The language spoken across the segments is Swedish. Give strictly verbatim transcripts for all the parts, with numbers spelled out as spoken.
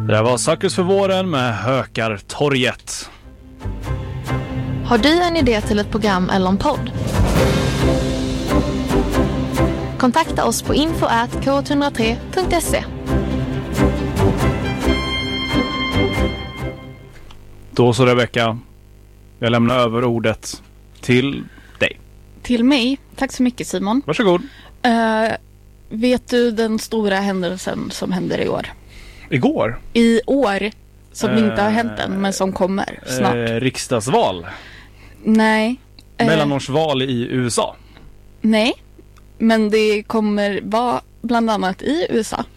Det var Suckers för våren med Hökartorget. Har du en idé till ett program eller en podd? Kontakta oss på info at k ett noll tre punkt se. Då så, Rebecka, jag lämnar över ordet till dig. Till mig? Tack så mycket, Simon. Varsågod. Uh, vet du den stora händelsen som händer i år? Igår? I år, som uh, inte har hänt än, men som kommer snart. Uh, riksdagsval? Nej. Uh, Mellanårsval i U S A? Nej, men det kommer vara bland annat i U S A.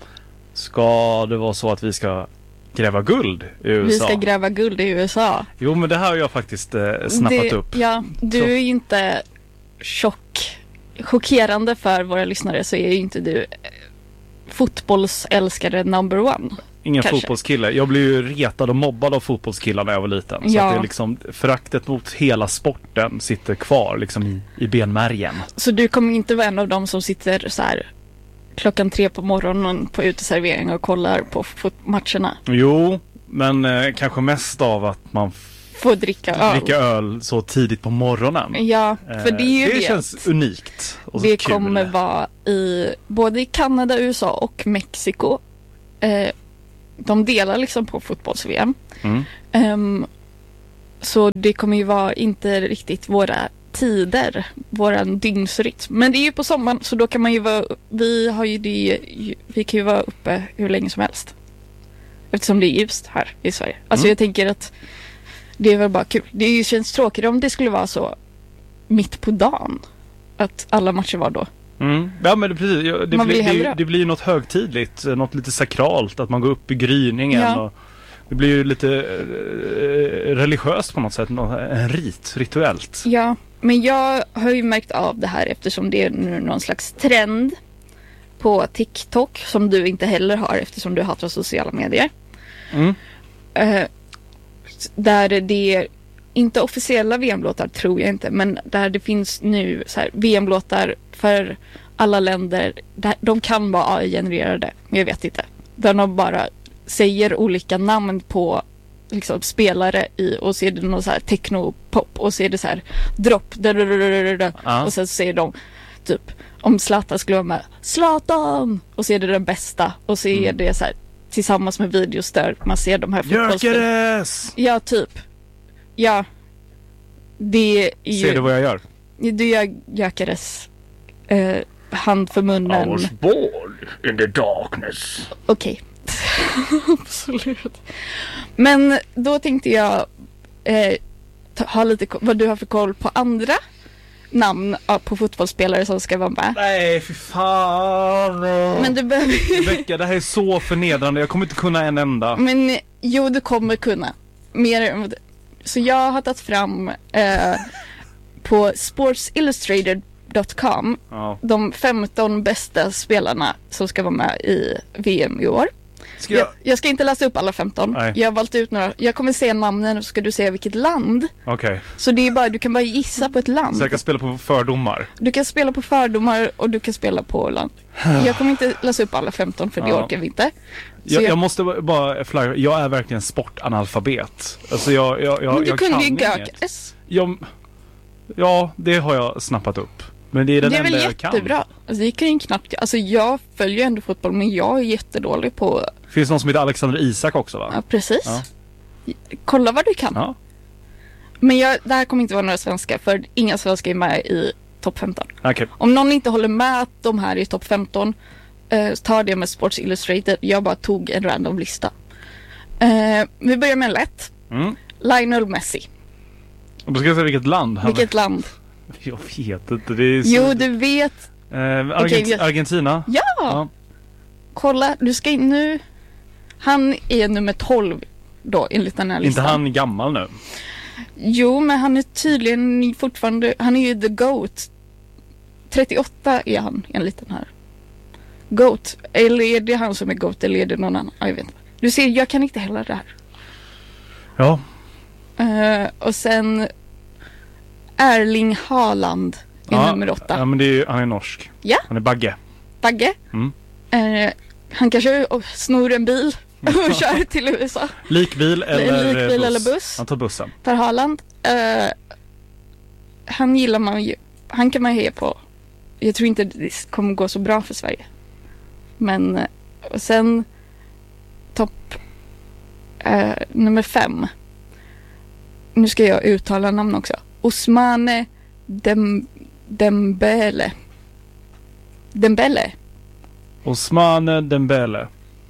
Ska det vara så att vi ska gräva guld i U S A? Vi ska gräva guld i U S A. Jo, men det här har jag faktiskt eh, snappat det, upp. Ja, du så. är ju inte chock. Chockerande för våra lyssnare så är ju inte du fotbollsälskare number one. Ingen kanske. Fotbollskille. Jag blev ju retad och mobbad av fotbollskillar när jag var liten. Så ja. att det är liksom, föraktet mot hela sporten sitter kvar liksom i, i benmärgen. Så du kommer inte vara en av dem som sitter så här klockan tre på morgonen på uteservering och kollar på fot- matcherna? Jo, men eh, kanske mest av att man får dricka öl. dricka öl så tidigt på morgonen. Ja, för det är ju det. Det känns unikt och det kul. Kommer vara i både i Kanada, U S A och Mexiko. Eh, de delar liksom på fotbolls-V M. Mm. Um, så det kommer ju vara inte riktigt våra tider, våran dygnsrytm. Men det är ju på sommaren, så då kan man ju vara, vi har ju det, vi kan ju vara uppe hur länge som helst. Eftersom det är ljust här i Sverige. Alltså mm. jag tänker att det är väl bara kul. Det känns tråkigt om det skulle vara så mitt på dagen att alla matcher var då. Mm. Ja, men det, precis. Ja, det, man blir, vill det, det blir något högtidligt, något lite sakralt, att man går upp i gryningen. Ja. Och det blir ju lite eh, religiöst på något sätt, en rit, rituellt. Ja, men jag har ju märkt av det här eftersom det är nu någon slags trend på TikTok som du inte heller har eftersom du hatar sociala medier. Mm. Uh, där det är inte officiella V M-låtar tror jag inte, men där det finns nu så här V M-låtar för alla länder. Där de kan vara A I-genererade, men jag vet inte. Där de bara säger olika namn på liksom spelare i, och så är det någon så här techno-pop och så är det så här dropp ah. och sen säger de typ om Zlatan skulle vara med Zlatan och så är det den bästa och så är mm. det så här tillsammans med videos där man ser de här fotbollsspelarna. Ja, typ. Ja. Det är ju... Ser du vad jag gör? Du gör Gyökeres eh, hand för munnen. I was born in the darkness. Okej. Okay. Absolut. Men då tänkte jag eh, ta, ha lite vad du har för koll på andra namn på fotbollsspelare som ska vara med. Nej, för fan. Men du behöver... Rebecka, det här är så förnedrande. Jag kommer inte kunna en enda. Men jo, du kommer kunna. Mer. Så jag har tagit fram eh, på sports illustrated dot com ja. de femton bästa spelarna som ska vara med i V M i år. Ska jag... Jag, jag ska inte läsa upp alla femton. Nej. Jag har valt ut några. Jag kommer säga namnen och så ska du säga vilket land. Okej. Okay. Så det är bara, du kan bara gissa på ett land. Så jag kan spela på fördomar. Du kan spela på fördomar och du kan spela på land. Jag kommer inte läsa upp alla femton för det ja. orkar vi inte. Jag, jag... jag måste bara flagga. Jag är verkligen sportanalfabet. Alltså jag, jag, jag, Men du jag kunde kan ju Gyökeres. Jag, ja, det har jag snappat upp. Men det är den det är enda väl jag kan. jättebra. Alltså, det kan ju knappt. Alltså jag följer ändå fotboll, men jag är jättedålig på. Finns det någon som heter Alexander Isak också, va? Ja, precis. Ja. Kolla vad du kan. Ja. Men jag, det här kommer inte vara några svenska, för inga svenska är med i topp femton. Okay. Om någon inte håller med att de här är i topp femton, eh, tar det med Sports Illustrated. Jag bara tog en random lista. Eh, vi börjar med en lätt. Mm. Lionel Messi. Och då ska jag säga vilket land. Vilket land? Jag vet inte. Det är så... Jo, du vet. Eh, Argent- okay, Argentina? Ja. ja! Kolla, du ska in nu. Han är nummer tolv då, enligt den här listan. Inte han gammal nu? Jo, men han är tydligen fortfarande, han är ju the GOAT. trettioåtta är han, enligt den här. GOAT. Eller är det han som är GOAT, eller är det någon annan? Jag vet inte. Du ser, jag kan inte heller det här. Ja. Uh, och sen Erling Haaland är ja, nummer åtta. Ja, men det är, han är norsk. Ja. Han är Bagge. Bagge. Mm. Uh, han kanske oh, snor en bil och kör till U S A. Likbil eller Likbil buss? eller buss. Han tar bussen. Per Haaland, uh, han gillar man ju, han kan man heja på. Jag tror inte det kommer gå så bra för Sverige. Men uh, och sen topp uh, nummer fem. Nu ska jag uttala namn också. Ousmane Dem Dembele. Dembele. Ousmane Dembele.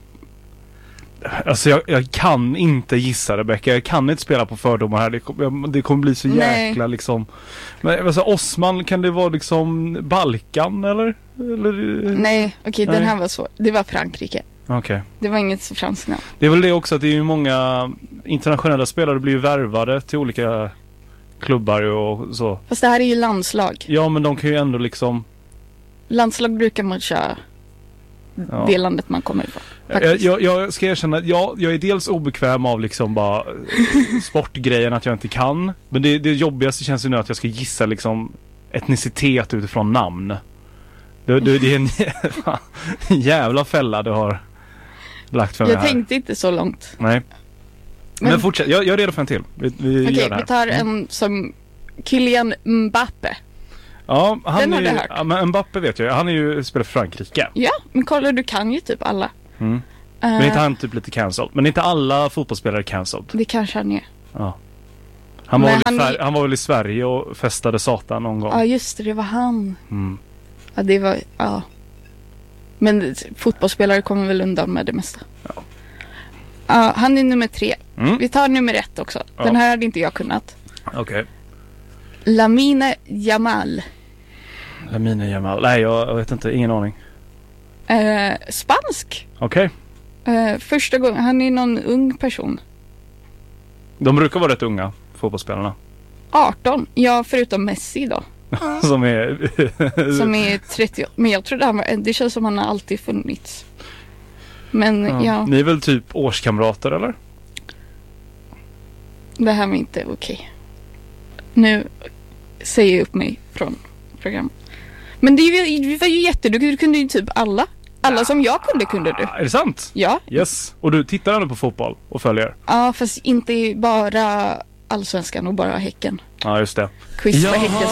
Alltså jag, jag kan inte gissa, Rebecca. Jag kan inte spela på fördomar här. Det, kom, det kommer bli så jäkla Nej. liksom. Men alltså, Osman, kan det vara liksom Balkan eller? eller? Nej, okej, okay, den här var svår. Det var Frankrike. Okej. Okay. Det var inget så franskt namn. Det är väl det också att det är ju många internationella spelare blir ju värvade till olika klubbar och så. Fast det här är ju landslag. Ja, men de kan ju ändå liksom... Landslag brukar man köra ja. det landet man kommer ifrån. Jag, jag, jag ska erkänna att jag, jag är dels obekväm av liksom bara sportgrejen att jag inte kan. Men det, det jobbigaste känns ju nu att jag ska gissa liksom etnicitet utifrån namn. Det, det, det är en, en jävla fälla du har lagt för mig jag här. Jag tänkte inte så långt. Nej. Men, Men fortsätt, jag, jag är redo för en till. Vi, vi Okej, gör det här. Vi tar en som Kylian Mbappé. Ja, han Den är har ju, du hört. ja, men Mbappé vet jag. Han är ju spelar för Frankrike. Ja, men kolla, du kan ju typ alla. Mm. Uh, men inte han typ lite cancelled. Men inte alla fotbollsspelare cancelled. Det kanske han är. Ja. Han var, väl han, i Sver- han var väl i Sverige och festade satan någon gång. Ja, just det, det var han. Mm. Ja, det var, ja. Men fotbollsspelare kommer väl undan med det mesta. Ja. Ja, han är nummer tre. Mm. Vi tar nummer ett också. Ja. Den här hade inte jag kunnat. Okej. Okay. Lamine Yamal. Lamine Yamal. Nej, jag, jag vet inte. Ingen aning. Eh, spansk. Okej. Okay. Eh, första gången. Han är någon ung person. De brukar vara rätt unga, fotbollsspelarna. arton. Ja, förutom Messi då. Som är... som är trettio. Men jag tror det, var, det känns som han har alltid funnits. Men ja. ja. Ni är väl typ årskamrater, eller? Det här var inte okej. Okay. Nu säger jag upp mig från programmet. Men det var ju jätteduktigt. Du kunde ju typ alla. Alla ja. som jag kunde kunde du. Är det sant? Ja. Yes. Och du tittar ändå på fotboll och följer? Ja, fast inte bara Allsvenskan och bara Häcken. Ja, just det. Quiz för Häcken.